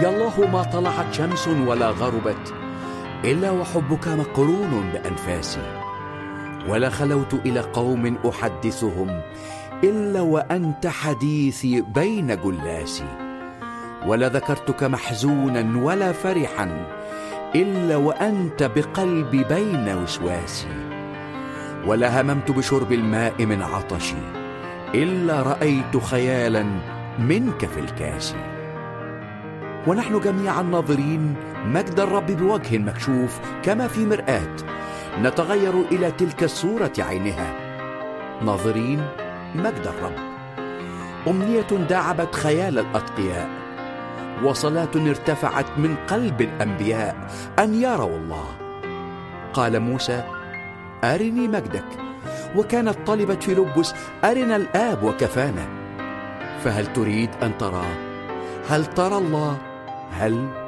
يا الله ما طلعت شمس ولا غربت إلا وحبك مقرون بأنفاسي، ولا خلوت إلى قوم أحدثهم إلا وأنت حديثي بين جلاسي، ولا ذكرتك محزونا ولا فرحا إلا وأنت بقلبي بين وسواسي، ولا هممت بشرب الماء من عطشي إلا رأيت خيالا منك في الكاس. ونحن جميعا ناظرين مجد الرب بوجه مكشوف كما في مرآة، نتغير إلى تلك الصورة عينها، ناظرين مجد الرب. أمنية داعبت خيال الأتقياء، وصلاة ارتفعت من قلب الأنبياء أن يروا الله. قال موسى: أرني مجدك، وكانت طلبت فيلبس: أرنا الآب وكفانا. فهل تريد أن تراه؟ هل ترى الله؟ هل